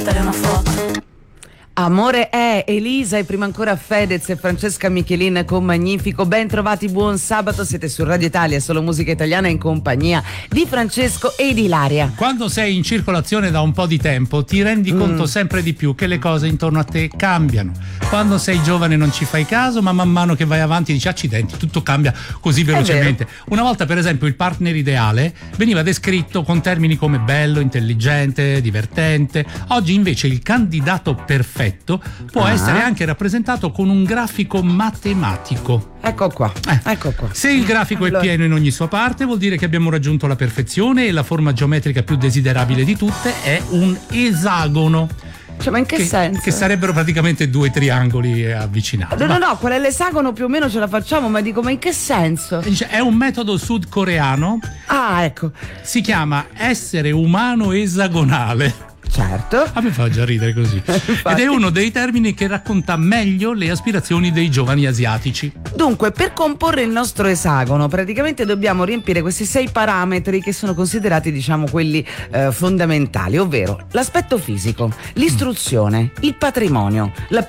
Una foto. Amore è Elisa e prima ancora Fedez e Francesca Michelin con Magnifico. Ben trovati, buon sabato, siete su Radio Italia, solo musica italiana in compagnia di Francesco e di Ilaria. Quando sei in circolazione da un po' di tempo ti rendi conto sempre di più che le cose intorno a te cambiano. Quando sei giovane non ci fai caso, ma man mano che vai avanti dici accidenti, tutto cambia così velocemente. Una volta per esempio il partner ideale veniva descritto con termini come bello, intelligente, divertente. Oggi invece il candidato perfetto può essere anche rappresentato con un grafico matematico. Ecco qua. Se il grafico è pieno in ogni sua parte vuol dire che abbiamo raggiunto la perfezione e la forma geometrica più desiderabile di tutte è un esagono. Cioè, ma in che senso? Che sarebbero praticamente due triangoli avvicinati. No, qual è l'esagono più o meno ce la facciamo, ma dico, ma in che senso? È un metodo sudcoreano. Ah, ecco. Si chiama essere umano esagonale. Certo. A me fa già ridere così. Ed è uno dei termini che racconta meglio le aspirazioni dei giovani asiatici. Dunque, per comporre il nostro esagono praticamente dobbiamo riempire questi 6 parametri che sono considerati, diciamo, quelli fondamentali, ovvero l'aspetto fisico, l'istruzione, il patrimonio, la